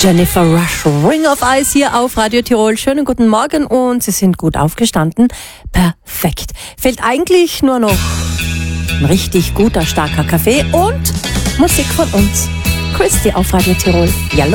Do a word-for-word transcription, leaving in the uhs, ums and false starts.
Jennifer Rush, Ring of Ice hier auf Radio Tirol. Schönen guten Morgen und Sie sind gut aufgestanden. Perfekt. Fehlt eigentlich nur noch ein richtig guter, starker Kaffee und Musik von uns. Christy auf Radio Tirol. Hallo.